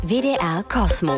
WDR Cosmo.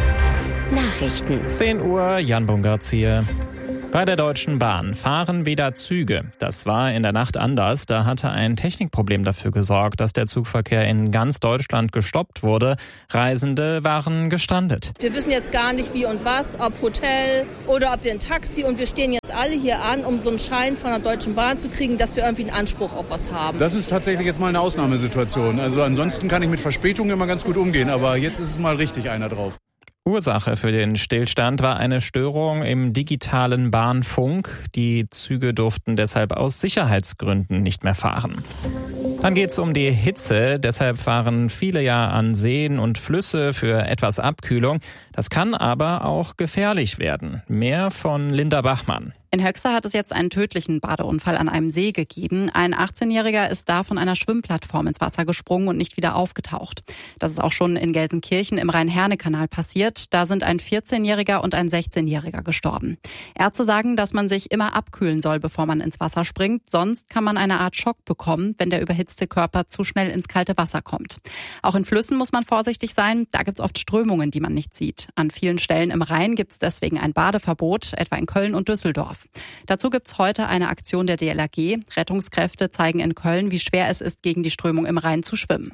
Nachrichten. 10 Uhr, Jan Bungartz hier. Bei der Deutschen Bahn fahren wieder Züge. Das war in der Nacht anders. Da hatte ein Technikproblem dafür gesorgt, dass der Zugverkehr in ganz Deutschland gestoppt wurde. Reisende waren gestrandet. Wir wissen jetzt gar nicht wie und was, ob Hotel oder ob wir ein Taxi. Und wir stehen jetzt alle hier an, um so einen Schein von der Deutschen Bahn zu kriegen, dass wir irgendwie einen Anspruch auf was haben. Das ist tatsächlich jetzt mal eine Ausnahmesituation. Also ansonsten kann ich mit Verspätungen immer ganz gut umgehen. Aber jetzt ist es mal richtig einer drauf. Ursache für den Stillstand war eine Störung im digitalen Bahnfunk. Die Züge durften deshalb aus Sicherheitsgründen nicht mehr fahren. Dann geht's um die Hitze. Deshalb fahren viele ja an Seen und Flüsse für etwas Abkühlung. Das kann aber auch gefährlich werden. Mehr von Linda Bachmann. In Höxter hat es jetzt einen tödlichen Badeunfall an einem See gegeben. Ein 18-Jähriger ist da von einer Schwimmplattform ins Wasser gesprungen und nicht wieder aufgetaucht. Das ist auch schon in Gelsenkirchen im Rhein-Herne-Kanal passiert. Da sind ein 14-Jähriger und ein 16-Jähriger gestorben. Ärzte sagen, dass man sich immer abkühlen soll, bevor man ins Wasser springt. Sonst kann man eine Art Schock bekommen, wenn der überhitzte Körper zu schnell ins kalte Wasser kommt. Auch in Flüssen muss man vorsichtig sein. Da gibt's oft Strömungen, die man nicht sieht. An vielen Stellen im Rhein gibt's deswegen ein Badeverbot, etwa in Köln und Düsseldorf. Dazu gibt's heute eine Aktion der DLRG. Rettungskräfte zeigen in Köln, wie schwer es ist, gegen die Strömung im Rhein zu schwimmen.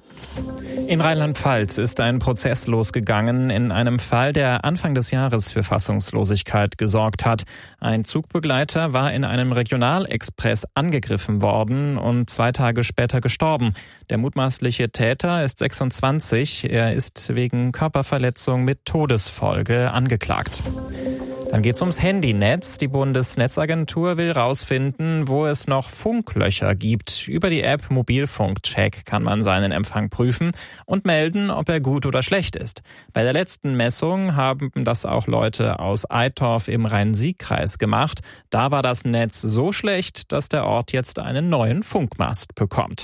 In Rheinland-Pfalz ist ein Prozess losgegangen in einem Fall, der Anfang des Jahres für Fassungslosigkeit gesorgt hat. Ein Zugbegleiter war in einem Regionalexpress angegriffen worden und 2 Tage später gestorben. Der mutmaßliche Täter ist 26. Er ist wegen Körperverletzung mit Todesfolge angeklagt. Dann geht's ums Handynetz. Die Bundesnetzagentur will rausfinden, wo es noch Funklöcher gibt. Über die App Mobilfunkcheck kann man seinen Empfang prüfen und melden, ob er gut oder schlecht ist. Bei der letzten Messung haben das auch Leute aus Eitorf im Rhein-Sieg-Kreis gemacht. Da war das Netz so schlecht, dass der Ort jetzt einen neuen Funkmast bekommt.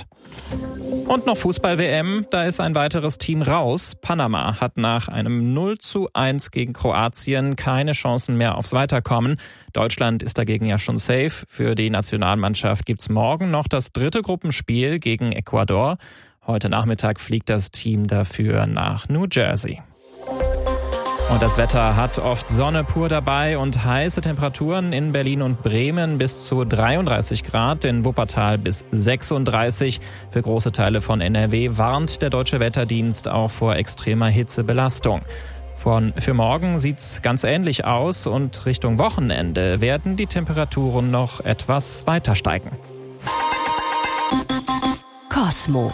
Und noch Fußball-WM, da ist ein weiteres Team raus. Panama hat nach einem 0:1 gegen Kroatien keine Chancen mehr aufs Weiterkommen. Deutschland ist dagegen ja schon safe. Für die Nationalmannschaft gibt's morgen noch das 3. Gruppenspiel gegen Ecuador. Heute Nachmittag fliegt das Team dafür nach New Jersey. Und das Wetter hat oft Sonne pur dabei und heiße Temperaturen in Berlin und Bremen bis zu 33 Grad, in Wuppertal bis 36. Für große Teile von NRW warnt der Deutsche Wetterdienst auch vor extremer Hitzebelastung. Für morgen sieht's ganz ähnlich aus und Richtung Wochenende werden die Temperaturen noch etwas weiter steigen. Cosmo.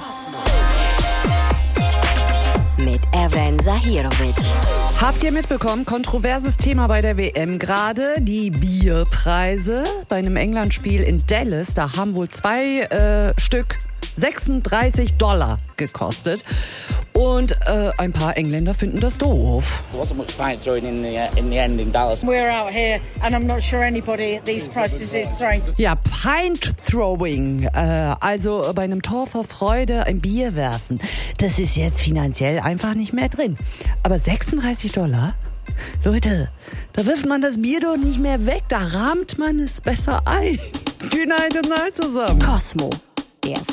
Mit Evren Zahirovic. Habt ihr mitbekommen, kontroverses Thema bei der WM gerade, die Bierpreise. Bei einem England-Spiel in Dallas, da haben wohl 2 Stück $36 gekostet. Und ein paar Engländer finden das doof. There wasn't much pint throwing in the end in Dallas. We're out here and I'm not sure anybody at these prices is throwing. Ja, Pint Throwing, also bei einem Tor vor Freude ein Bier werfen. Das ist jetzt finanziell einfach nicht mehr drin. Aber $36? Leute, da wirft man das Bier doch nicht mehr weg, da rahmt man es besser ein. Gute Nacht zusammen. Cosmo, der